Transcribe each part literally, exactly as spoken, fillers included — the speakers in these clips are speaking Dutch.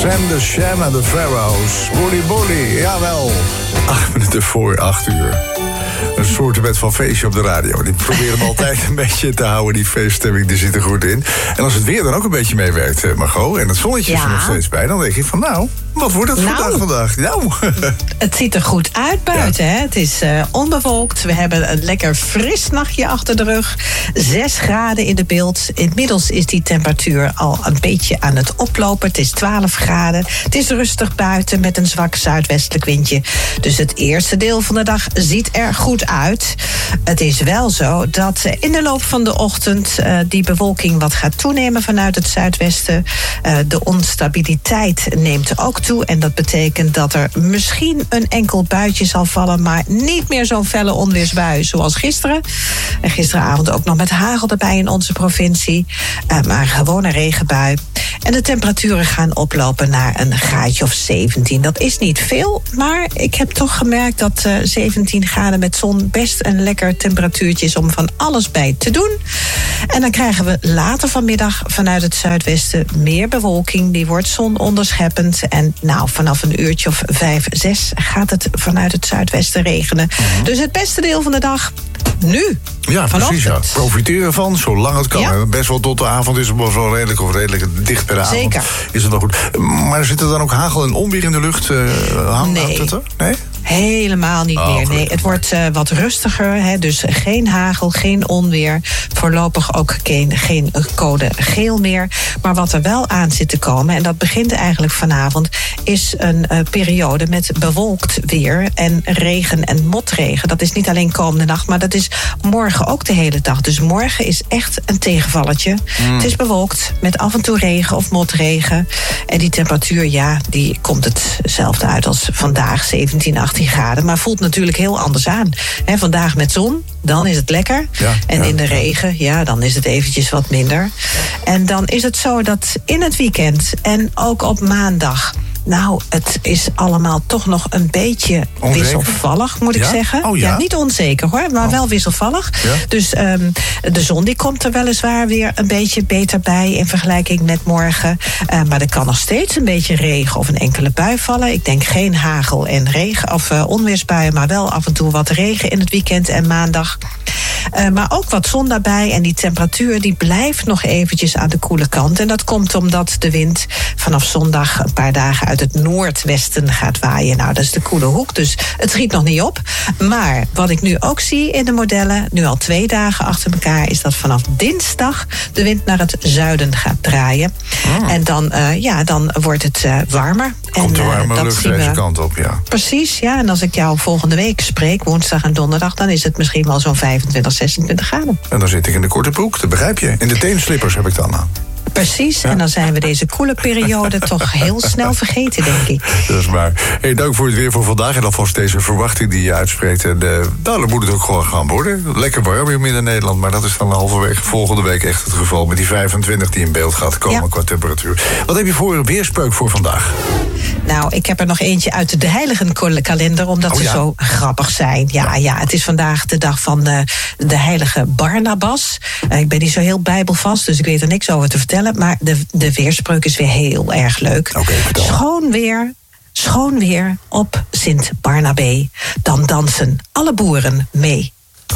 Sam de Sham en de Pharaohs. Boelie boelie, jawel. Acht minuten voor acht uur. Een soortement van feestje op de radio. Die proberen hem altijd een beetje te houden, die feeststemming, die zit er goed in. En als het weer dan ook een beetje meewerkt, Margot, en het zonnetje is er Ja. nog steeds bij, dan denk je van nou, wat wordt het Nou. vandaag vandaag? Nou. Het ziet er goed uit buiten. Hè? Het is uh, onbewolkt. We hebben een lekker fris nachtje achter de rug. Zes graden in de beeld. Inmiddels is die temperatuur al een beetje aan het oplopen. Het is twaalf graden. Het is rustig buiten met een zwak zuidwestelijk windje. Dus het eerste deel van de dag ziet er goed uit. Het is wel zo dat in de loop van de ochtend uh, die bewolking wat gaat toenemen vanuit het zuidwesten. Uh, de onstabiliteit neemt ook toe. En dat betekent dat er misschien een enkel buitje zal vallen, maar niet meer zo'n felle onweersbui zoals gisteren. En gisteravond ook nog met hagel erbij in onze provincie. Uh, maar gewoon een regenbui. En de temperaturen gaan oplopen naar een graadje of zeventien. Dat is niet veel, maar ik heb toch gemerkt dat uh, zeventien graden met zon best een lekker temperatuurtje is om van alles bij te doen. En dan krijgen we later vanmiddag vanuit het zuidwesten meer bewolking. Die wordt zononderscheppend. En nou, vanaf een uurtje of vijf, zes gaat het vanuit het zuidwesten regenen. Mm-hmm. Dus het beste deel van de dag nu. Ja, precies. Ja. Profiteer ervan, zolang het kan. Ja. Best wel tot de avond is het wel redelijk of redelijk dicht bij de avond. Zeker. Is het wel goed. Maar zit er dan ook hagel en onweer in de lucht? Uh, hangt nee. het er? Nee? Helemaal niet oh, meer. Nee, het wordt uh, wat rustiger. Hè, dus geen hagel, geen onweer. Voorlopig ook geen, geen code geel meer. Maar wat er wel aan zit te komen, en dat begint eigenlijk vanavond, is een uh, periode met bewolkt weer en regen en motregen. Dat is niet alleen komende nacht, maar dat is morgen ook de hele dag. Dus morgen is echt een tegenvalletje. Mm. Het is bewolkt met af en toe regen of motregen. En die temperatuur, ja, die komt hetzelfde uit als vandaag, zeventien, achttien graden, maar voelt natuurlijk heel anders aan. He, vandaag met zon, dan is het lekker. Ja, en ja, in de regen, ja, dan is het eventjes wat minder. En dan is het zo dat in het weekend en ook op maandag, nou, het is allemaal toch nog een beetje onzeker? wisselvallig, moet ik ja? zeggen. Oh, ja? ja, niet onzeker hoor, maar oh. wel wisselvallig. Ja? Dus um, de zon die komt er weliswaar weer een beetje beter bij in vergelijking met morgen. Uh, maar er kan nog steeds een beetje regen of een enkele bui vallen. Ik denk geen hagel en regen of uh, onweersbuien, maar wel af en toe wat regen in het weekend en maandag. Uh, maar ook wat zon daarbij. En die temperatuur die blijft nog eventjes aan de koele kant. En dat komt omdat de wind vanaf zondag een paar dagen uit het noordwesten gaat waaien. Nou, dat is de koele hoek, dus het schiet nog niet op. Maar wat ik nu ook zie in de modellen, nu al twee dagen achter elkaar, is dat vanaf dinsdag de wind naar het zuiden gaat draaien. Oh. En dan, uh, ja, dan wordt het uh, warmer. Komt de warme uh, lucht deze kant op, ja. Precies, ja. En als ik jou volgende week spreek, woensdag en donderdag, dan is het misschien wel zo'n vijfentwintig, zesentwintig graden. En dan zit ik in de korte broek, dat begrijp je. In de teenslippers heb ik dan aan. Precies, ja. En dan zijn we deze koele periode toch heel snel vergeten, denk ik. Dat is waar. Hey, dank voor het weer voor vandaag. En alvast deze verwachting die je uitspreekt. En, uh, nou, dan moet het ook gewoon gaan worden. Lekker warm in Midden-Nederland. Maar dat is dan halverwege volgende week echt het geval. Met die vijfentwintig die in beeld gaat komen, ja, qua temperatuur. Wat heb je voor een weerspreuk voor vandaag? Nou, ik heb er nog eentje uit de Heiligenkalender, omdat oh, ze ja? zo grappig zijn. Ja, ja, ja, het is vandaag de dag van uh, de heilige Barnabas. Uh, ik ben niet zo heel bijbelvast, dus ik weet er niks over te vertellen. Maar de, de weerspreuk is weer heel erg leuk. Okay, schoon weer, schoon weer op Sint Barnabé. Dan dansen alle boeren mee.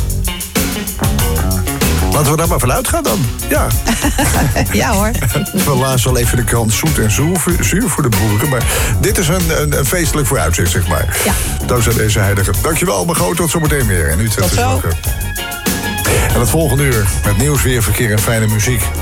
Laten we daar maar vanuit gaan dan. Ja, ja hoor. We lazen wel even de krant zoet en zuur voor de boeren. Maar dit is een, een, een feestelijk vooruitzicht, zeg maar. Ja. Dankzij deze heilige. Dankjewel, Margot. Tot zometeen weer. En Utrecht is wakker. En het volgende uur met nieuws, weer, verkeer en fijne muziek.